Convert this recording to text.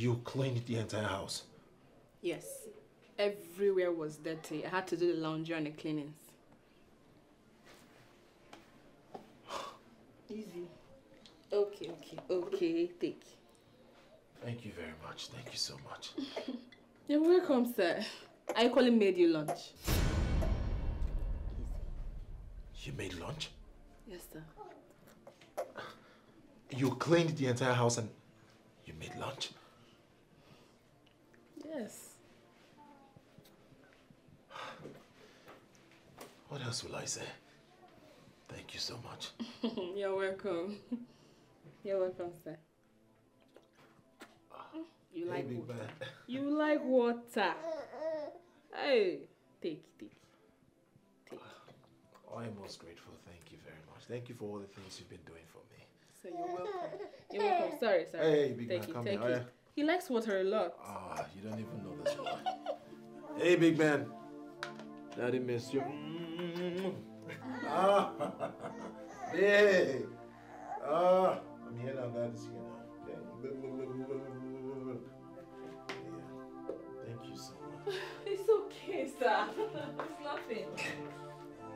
You cleaned the entire house? Yes. Everywhere was dirty. I had to do the laundry and the cleanings. Easy. Okay, take. Thank you very much. Thank you so much. You're welcome, sir. I actually made you lunch. You made lunch? Yes, sir. You cleaned the entire house and you made lunch? Yes. What else will I say? Thank you so much. You're welcome. You're welcome, sir. You like water. Man. You like water. Hey, take. I am most grateful. Thank you very much. Thank you for all the things you've been doing for me. So you're welcome. You're welcome. Sorry. Hey, big man, come here. He likes water a lot. Ah, you don't even know this boy. Hey, big man. Daddy miss you. Hey. I'm here now. Daddy's here now. Okay. Yeah. Thank you so much. It's okay, sir. It's nothing.